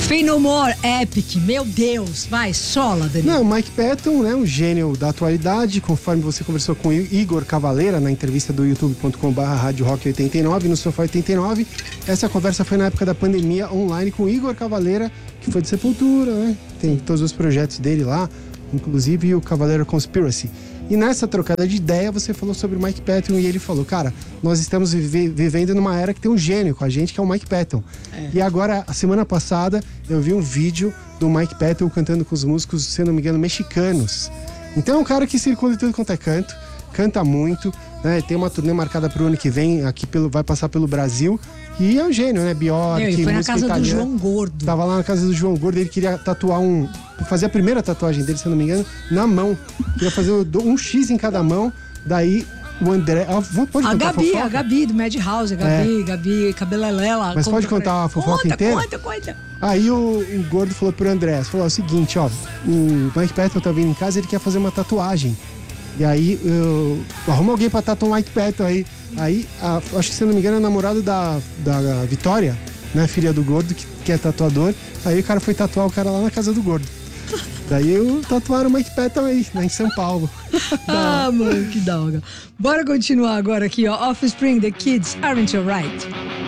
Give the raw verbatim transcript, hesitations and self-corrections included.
Fey No More, Epic, meu Deus, vai, sola, Danilo. Não, Mike Patton, né, um gênio da atualidade, conforme você conversou com o Igor Cavaleira na entrevista do youtube ponto com barra rádio rock oitenta e nove, no Sofá oitenta e nove. Essa conversa foi na época da pandemia online com o Igor Cavaleira, que foi de Sepultura, né? Tem todos os projetos dele lá, inclusive o Cavaleira Conspiracy. E nessa trocada de ideia, você falou sobre o Mike Patton e ele falou, cara, nós estamos vive- vivendo numa era que tem um gênio com a gente, que é o Mike Patton. É. E agora, a semana passada, eu vi um vídeo do Mike Patton cantando com os músicos, se não me engano, mexicanos. Então é um cara que circula em tudo quanto é canto, canta muito, né? Tem uma turnê marcada pro ano que vem, aqui pelo, vai passar pelo Brasil. E é um gênio, né? Bjork, ele foi na casa italiana. do João Gordo. Tava lá na casa do João Gordo, ele queria tatuar um... fazer a primeira tatuagem dele, se eu não me engano, na mão. Queria fazer um X em cada mão, daí o André... Ah, pode a contar Gabi, a fofoca? a Gabi do Madhouse, a Gabi, é. Gabi Cabelelela. Mas pode contar a fofoca conta, inteira? Conta, conta, Aí o, o Gordo falou pro André, falou o seguinte, ó, o Mike Patton tá vindo em casa, ele quer fazer uma tatuagem. E aí, eu, arruma alguém pra tatuar o Mike Patton aí. Aí, a, acho que se eu não me engano, é a namorada da, da Vitória, né, filha do Gordo, que, que é tatuador. Aí o cara foi tatuar o cara lá na casa do Gordo. Daí eu tatuaram o Mike Patton aí, né, em São Paulo. Ah, mano, que da hora. Bora continuar agora aqui, ó. Offspring, The Kids Aren't Alright.